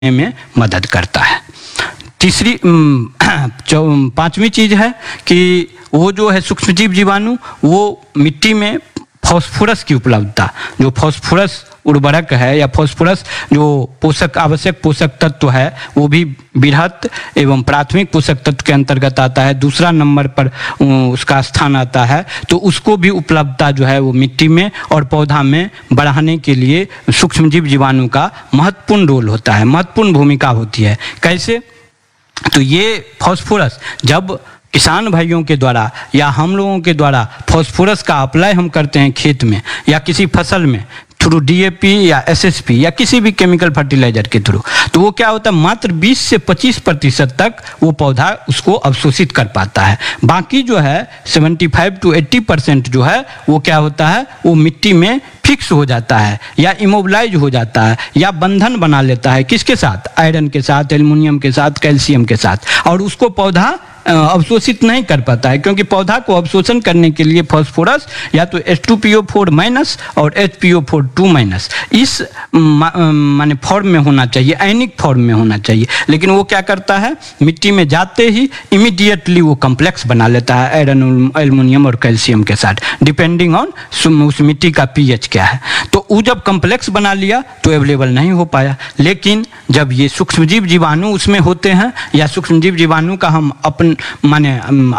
में मदद करता है। तीसरी पांचवी चीज है कि वो जो है सूक्ष्मजीव जीवाणु वो मिट्टी में फास्फोरस की उपलब्धता, जो फास्फोरस उर्वरक है या फास्फोरस जो पोषक आवश्यक पोषक तत्व है वो भी बृहत एवं प्राथमिक पोषक तत्व के अंतर्गत आता है, दूसरा नंबर पर उसका स्थान आता है। तो उसको भी उपलब्धता जो है वो मिट्टी में और पौधा में बढ़ाने के लिए सूक्ष्मजीव जीवाणु का महत्वपूर्ण रोल होता है, महत्वपूर्ण भूमिका होती है। कैसे? तो ये फास्फोरस जब किसान भाइयों के द्वारा या हम लोगों के द्वारा फास्फोरस का अप्लाई हम करते हैं खेत में या किसी फसल में थ्रू डीएपी या एसएसपी या किसी भी केमिकल फर्टिलाइजर के थ्रू, तो वो क्या होता है मात्र 20 से 25% तक वो पौधा उसको अवशोषित कर पाता है। बाकी जो है 75 to 80% जो है वो क्या होता है वो मिट्टी में फिक्स हो जाता है या इमोबिलाइज हो जाता है या बंधन बना लेता है। किसके साथ? आयरन के साथ, एल्युमिनियम के साथ, कैल्शियम के साथ, और उसको पौधा अवशोषित नहीं कर पाता है, क्योंकि पौधा को अवशोषण करने के लिए फास्फोरस या तो H2PO4- और HPO4 इस माने फॉर्म में होना चाहिए, आयनिक फॉर्म में होना चाहिए। लेकिन वो क्या करता है मिट्टी में जाते ही इमीडिएटली वो कॉम्प्लेक्स बना लेता है आयरन, एल्युमिनियम और कैल्शियम के साथ, डिपेंडिंग ऑन उस मिट्टी का पीएच क्या है। तो वो जब कॉम्प्लेक्स बना लिया तो अवेलेबल नहीं हो पाया। लेकिन जब ये सूक्ष्मजीव जीवाणु उसमें होते हैं या सूक्ष्मजीव जीवाणु का हम अपन माने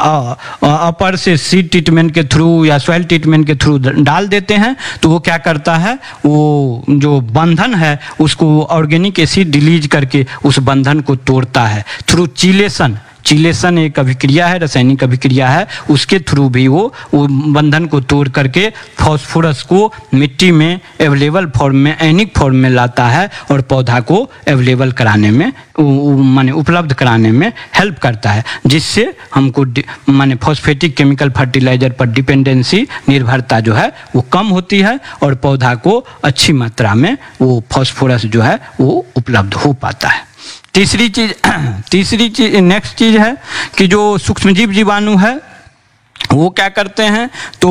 अपर से सीड ट्रीटमेंट के थ्रू या सॉइल ट्रीटमेंट के थ्रू डाल देते हैं, तो वो क्या करता है वो जो बंधन है उसको ऑर्गेनिक एसिड रिलीज करके उस बंधन को तोड़ता है थ्रू चिलेशन एक अभिक्रिया है, रासायनिक अभिक्रिया है, उसके थ्रू भी वो बंधन को तोड़ करके फास्फोरस को मिट्टी में अवेलेबल फॉर्म में, आयनिक फॉर्म में लाता है और पौधा को अवेलेबल कराने में माने उपलब्ध कराने में हेल्प करता है, जिससे हमको माने फॉस्फेटिक केमिकल फर्टिलाइजर पर डिपेंडेंसी, निर्भरता जो है वो कम होती है और पौधा को अच्छी मात्रा में वो फास्फोरस जो है वो उपलब्ध हो पाता है। तीसरी चीज नेक्स्ट चीज है कि जो सूक्ष्मजीव जीवाणु है वो क्या करते हैं तो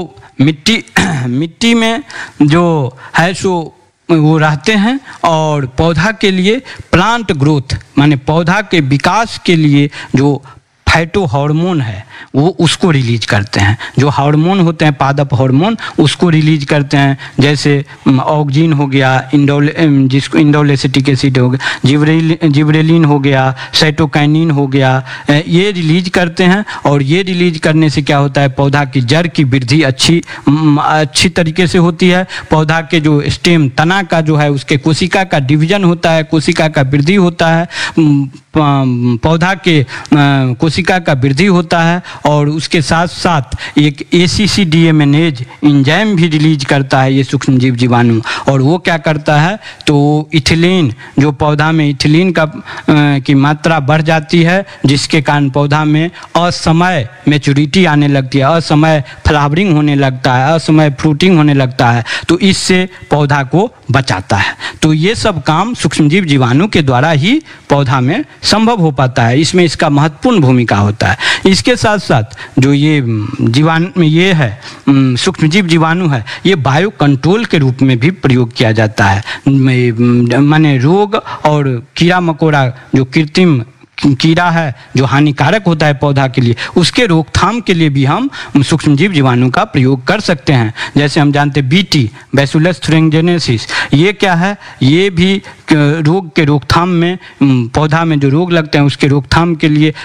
मिट्टी में जो है सो वो रहते हैं और पौधा के लिए प्लांट ग्रोथ माने पौधा के विकास के लिए जो फाइटो हार्मोन है वो उसको रिलीज करते हैं। जो हार्मोन होते हैं पादप हार्मोन उसको रिलीज करते हैं, जैसे ऑक्जिन हो गया, जिसको इंडोलेसिटिक एसिड हो गया, जिब्रेलिन हो गया, साइटोकाइनिन हो गया, ये रिलीज करते हैं। और ये रिलीज करने से क्या होता है पौधा की जड़ की वृद्धि अच्छी तरीके से होती है। पौधा के जो स्टेम तना का जो है उसके कोशिका का डिवीजन होता है, कोशिका का वृद्धि होता है, पौधा के कोशिका का वृद्धि होता है और उसके साथ साथ एक ACCDMNase एंजाइम भी रिलीज करता है ये सूक्ष्मजीव जीवाणु। और वो क्या करता है तो इथिलीन, जो पौधा में इथिलीन की मात्रा बढ़ जाती है, जिसके कारण पौधा में असमय मैच्योरिटी आने लगती है, असमय फ्लावरिंग होने लगता है, असमय फ्रूटिंग होने लगता है, तो इससे पौधा को बचाता है। तो ये सब काम सूक्ष्मजीव जीवाणु के द्वारा ही पौधा में संभव हो पाता है, इसमें इसका महत्वपूर्ण भूमिका होता है। इसके साथ साथ जो ये जीवाणु ये है सूक्ष्मजीव जीवाणु है ये बायो कंट्रोल के रूप में भी प्रयोग किया जाता है। माने रोग और कीड़ा मकोड़ा जो कृत्रिम कीड़ा है जो हानिकारक होता है पौधा के लिए, उसके रोकथाम के लिए भी हम सूक्ष्मजीव जीवाणु का प्रयोग कर सकते हैं। जैसे हम जानते हैं BT बैसिलस thuringiensis, ये क्या है, ये भी रोग के रोकथाम में, पौधा में जो रोग लगते हैं उसके रोकथाम के लिए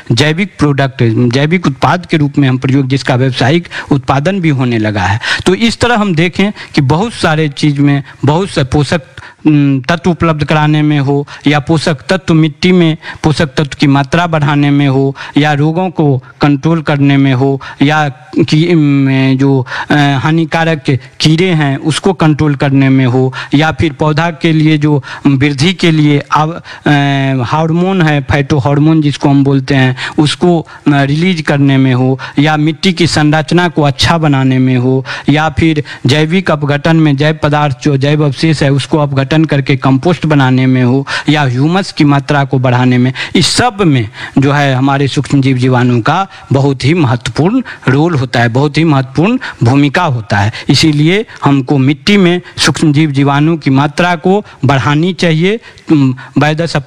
जैविक उत्पाद के रूप में हम प्रयोग, जिसका व्यावसायिक उत्पादन भी होने लगा है। तो इस तरह हम देखें कि बहुत सारे चीज़ में बहुत से पोषक तत्व उपलब्ध कराने में हो या पोषक तत्व मिट्टी में पोषक तत्व की मात्रा बढ़ाने में हो या रोगों को कंट्रोल करने में हो या जो हानिकारक कीड़े हैं उसको कंट्रोल करने में हो या फिर पौधा के लिए जो वृद्धि के लिए हार्मोन है फाइटो हार्मोन जिसको हम बोलते हैं उसको रिलीज करने में हो या मिट्टी की संरचना को अच्छा बनाने में हो या फिर जैविक अपघटन में जैव पदार्थ जो जैव अवशेष है उसको अपघटन गठन करके कंपोस्ट बनाने में हो या ह्यूमस की मात्रा को बढ़ाने में, इस सब में जो है हमारे सूक्ष्म जीव जीवाणु का बहुत ही महत्वपूर्ण रोल होता है, बहुत ही महत्वपूर्ण भूमिका होता है। इसीलिए हमको मिट्टी में सूक्ष्म जीव जीवाणु की मात्रा को बढ़ानी चाहिए। By the